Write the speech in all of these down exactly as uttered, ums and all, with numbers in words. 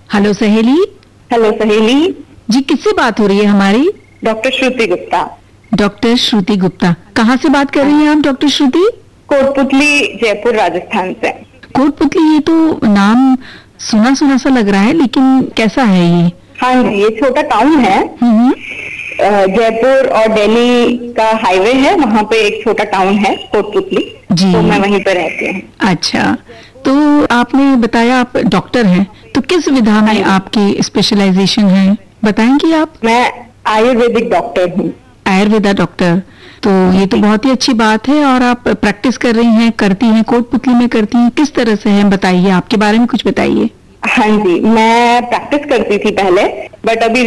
Hello सहेली। Hello सहेली जी, किससे बात हो रही है हमारी? डॉक्टर श्रुति गुप्ता। डॉक्टर श्रुति गुप्ता, कहाँ से बात कर रही हैं आप डॉक्टर श्रुति? कोटपुतली, जयपुर, राजस्थान से। कोटपुतली, ये तो नाम सुना सुना सा लग रहा है, लेकिन कैसा है ये? हाँ जी, ये छोटा टाउन है। हम्म। अ, जयपुर और दिल्ली का हाईवे है, वहाँ पे एक छोटा टाउन है कोटपुतली। जी। तो मैं वहीं पे रहती हूँ। अच्छा, तो आपने बताया आप डॉक्टर हैं, तो किस विधा में आपकी स्पेशलाइजेशन है, बताएंगी आप? मैं आयुर्वेदिक डॉक्टर हूँ। आयुर्वेदा डॉक्टर, तो ये तो बहुत ही अच्छी बात है। और आप प्रैक्टिस कर रही हैं, करती हैं, कोटपुतली में करती हैं, किस तरह से है बताइए, आपके बारे में कुछ बताइए। हाँ जी, मैं प्रैक्टिस करती थी पहले, बट अभी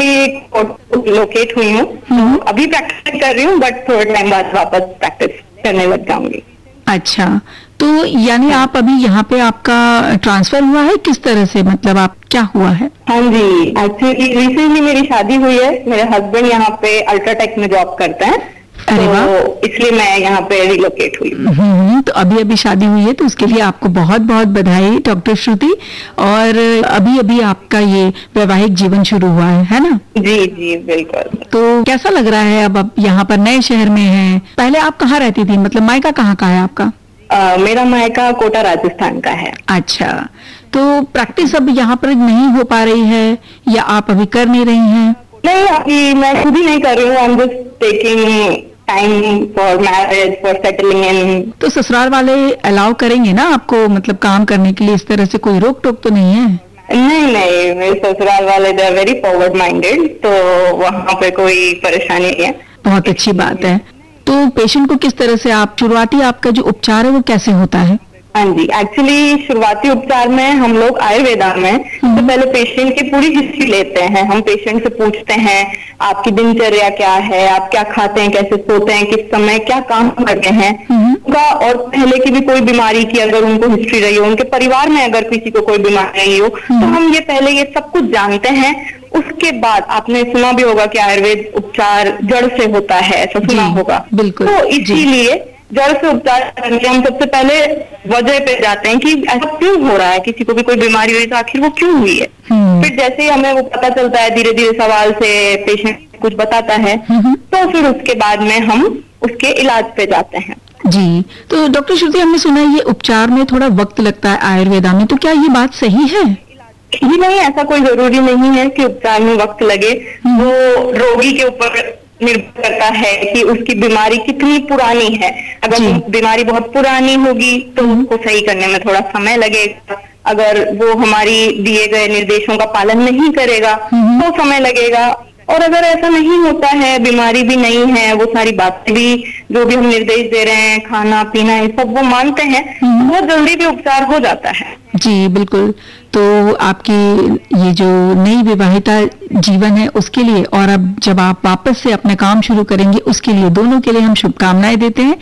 रिसेंटली लोकेट हुई हूँ। तो अभी प्रैक्टिस कर रही हूँ, बट थोड़े टाइम बाद वापस प्रैक्टिस करने लग जाऊंगी। अच्छा, तो यानी आप अभी यहाँ पे आपका ट्रांसफर हुआ है, किस तरह से, मतलब आप क्या हुआ है? हाँ जी, एक्चुअली रिसेंटली मेरी शादी हुई है। मेरे हस्बैंड यहाँ पे अल्ट्राटेक में जॉब करते हैं। अरे वाह। तो इसलिए मैं यहाँ पे रिलोकेट हुई। हम्म, तो अभी अभी शादी हुई है, तो उसके लिए आपको बहुत बहुत बधाई डॉक्टर श्रुति। और अभी अभी आपका ये वैवाहिक जीवन शुरू हुआ है है ना? जी जी बिल्कुल। तो कैसा लग रहा है अब आप यहाँ पर नए शहर में हैं? पहले आप कहाँ रहती थी, मतलब मायका कहाँ का है आपका? आ, मेरा मायका कोटा, राजस्थान का है। अच्छा, तो प्रैक्टिस अब यहाँ पर नहीं हो पा रही है, या आप अभी कर नहीं रही हैं? नहीं, अभी मैं खुद ही नहीं कर रही हूँ। I am just taking time for marriage, for settling in. तो ससुराल वाले अलाउ करेंगे ना आपको, मतलब काम करने के लिए? इस तरह से कोई रोक टोक तो नहीं है? नहीं नहीं, मेरे ससुराल वाले they are very forward minded, तो वहाँ पे कोई परेशानी नहीं है। बहुत अच्छी बात है। तो पेशेंट को किस तरह से आप, शुरुआती आपका जो उपचार है वो कैसे होता है? हाँ जी, एक्चुअली शुरुआती उपचार में हम लोग आयुर्वेदा में तो पहले पेशेंट की पूरी हिस्ट्री लेते हैं। हम पेशेंट से पूछते हैं आपकी दिनचर्या क्या है, आप क्या खाते हैं, कैसे सोते हैं, किस समय क्या काम करते हैं उनका, और पहले की भी कोई बीमारी की अगर उनको हिस्ट्री रही हो, उनके परिवार में अगर किसी को कोई बीमारी रही हो, तो हम ये पहले ये सब कुछ जानते हैं। उसके बाद आपने सुना भी होगा कि आयुर्वेद उपचार जड़ से होता है, ऐसा सुना होगा। बिल्कुल। तो इसीलिए जड़ से उपचार करने हम सबसे पहले वजह पे जाते हैं कि ऐसा क्यों हो रहा है, किसी को भी कोई बीमारी हुई तो आखिर वो क्यों हुई है। फिर जैसे ही हमें वो पता चलता है, धीरे धीरे सवाल से पेशेंट कुछ बताता है, तो फिर उसके बाद में हम उसके इलाज पे जाते हैं। जी, तो डॉक्टर श्रुति, हमने सुना है ये उपचार में थोड़ा वक्त लगता है आयुर्वेदा में, तो क्या ये बात सही है? जी नहीं, ऐसा कोई जरूरी नहीं है कि उपचार में वक्त लगे। वो रोगी के ऊपर निर्भर करता है कि उसकी बीमारी कितनी पुरानी है। अगर बीमारी बहुत पुरानी होगी तो उसको सही करने में थोड़ा समय लगेगा। अगर वो हमारी दिए गए निर्देशों का पालन नहीं करेगा तो समय लगेगा। और अगर ऐसा नहीं होता है, बीमारी भी नहीं है, वो सारी बातें भी जो भी हम निर्देश दे रहे हैं, खाना पीना, ये सब वो मानते हैं, बहुत जल्दी भी उपचार हो जाता है। जी बिल्कुल। तो आपकी ये जो नई विवाहिता जीवन है उसके लिए, और अब जब आप वापस से अपना काम शुरू करेंगे उसके लिए, दोनों के लिए हम शुभकामनाएं देते हैं।